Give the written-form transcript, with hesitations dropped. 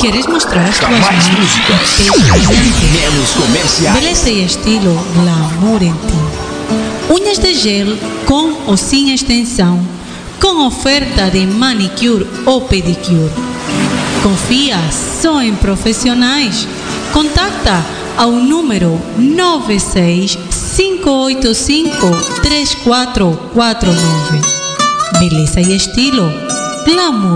Queres mostrar as tuas Mais mãos? músicas, menos comerciais. Beleza e estilo glamour em ti. Unhas de gel com ou sem extensão, com oferta de manicure ou pedicure. Confia só em profissionais. Contacta ao número 96-585-3449. Beleza e estilo glamour.